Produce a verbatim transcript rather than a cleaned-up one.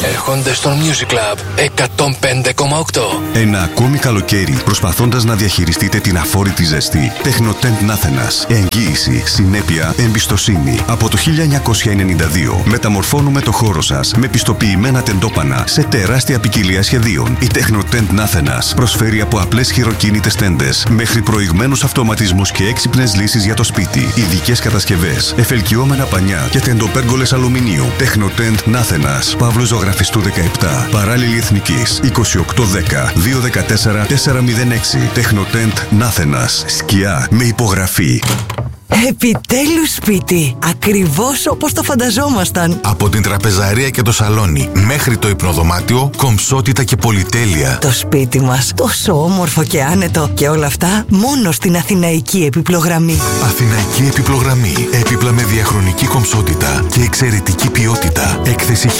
έρχονται στο Music Club εκατόν πέντε κόμμα οκτώ. Ένα ακόμη καλοκαίρι, προσπαθώντας να διαχειριστείτε την αφόρητη ζεστή. Τεχνοτέντ Νάθενας. Εγγύηση, συνέπεια, εμπιστοσύνη. Από το χίλια εννιακόσια ενενήντα δύο μεταμορφώνουμε το χώρο σας με πιστοποιημένα τεντόπανα σε τεράστια ποικιλία σχεδίων. Η Τεχνοτέντ Νάθενας προσφέρει από απλές χειροκίνητες τέντες μέχρι προηγμένους αυτοματισμούς και έξυπνες λύσεις για το σπίτι. Ειδικές κατασκευές, εφελκυόμενα πανιά και τεντοπέργολες αλουμινίου. Τεχνοτέντ Νάθενας. Παύλου Ζωγραφιστού δεκαεπτά. Παράλληλη Εθνικής είκοσι οκτώ δέκα δύο δεκατέσσερα τέσσερα μηδέν έξι. Τεχνοτέντ Νάθενας. Σκιά με υπογραφή. Επιτέλους σπίτι. Ακριβώς όπως το φανταζόμασταν. Από την τραπεζαρία και το σαλόνι μέχρι το υπνοδωμάτιο, κομψότητα και πολυτέλεια. Το σπίτι μας τόσο όμορφο και άνετο. Και όλα αυτά μόνο στην Αθηναϊκή Επιπλογραμμή. Αθηναϊκή Επιπλογραμμή. Έπιπλα με διαχρονική κομψότητα και εξαιρετική ποιότητα. Έκθεση